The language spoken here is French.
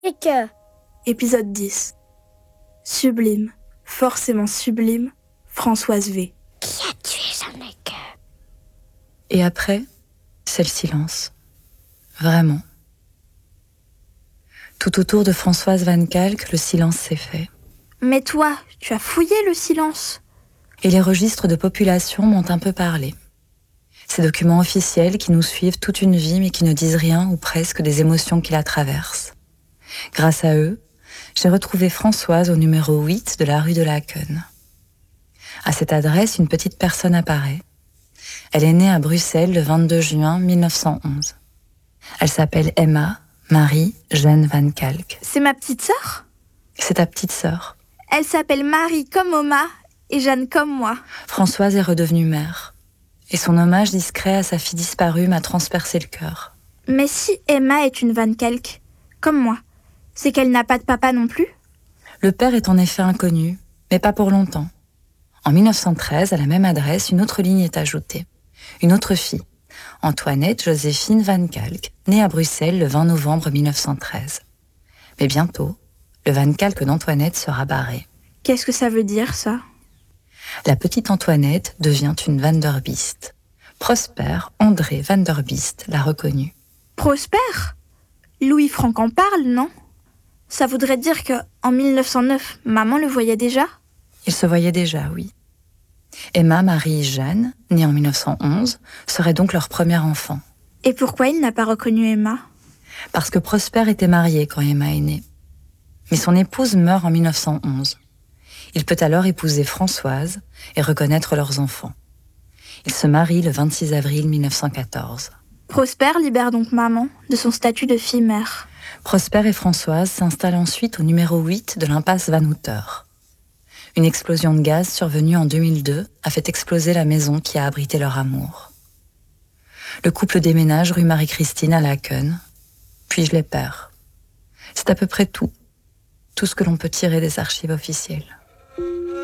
Et que... Épisode 10. Sublime, forcément sublime, Françoise V. Qui a tué Jeanneke? Et après, c'est le silence. Vraiment. Tout autour de Françoise Van Kalk, le silence s'est fait. Mais toi, tu as fouillé le silence. Et les registres de population m'ont un peu parlé. Ces documents officiels qui nous suivent toute une vie mais qui ne disent rien ou presque des émotions qui la traversent. Grâce à eux, j'ai retrouvé Françoise au numéro 8 de la rue de Laken. À cette adresse, une petite personne apparaît. Elle est née à Bruxelles le 22 juin 1911. Elle s'appelle Emma Marie Jeanne Van Kalk. C'est ma petite sœur? C'est ta petite sœur. Elle s'appelle Marie comme Oma et Jeanne comme moi. Françoise est redevenue mère. Et son hommage discret à sa fille disparue m'a transpercé le cœur. Mais si Emma est une Van Kalk, comme moi, c'est qu'elle n'a pas de papa non plus? Le père est en effet inconnu, mais pas pour longtemps. En 1913, à la même adresse, une autre ligne est ajoutée. Une autre fille, Antoinette Joséphine Van Kalk, née à Bruxelles le 20 novembre 1913. Mais bientôt, le Van Kalk d'Antoinette sera barré. Qu'est-ce que ça veut dire, ça? La petite Antoinette devient une Van der Biest. Prosper André Van der Biest l'a reconnue. Prosper? Louis-Franck en parle, non? Ça voudrait dire que en 1909, maman le voyait déjà? Il se voyait déjà, oui. Emma Marie Jeanne, née en 1911, serait donc leur premier enfant. Et pourquoi il n'a pas reconnu Emma? Parce que Prosper était marié quand Emma est née. Mais son épouse meurt en 1911. Il peut alors épouser Françoise et reconnaître leurs enfants. Ils se marient le 26 avril 1914. Prosper libère donc maman de son statut de fille-mère. Prosper et Françoise s'installent ensuite au numéro 8 de l'impasse Van Houter. Une explosion de gaz survenue en 2002 a fait exploser la maison qui a abrité leur amour. Le couple déménage rue Marie-Christine à Laken, puis je les perds. C'est à peu près tout ce que l'on peut tirer des archives officielles.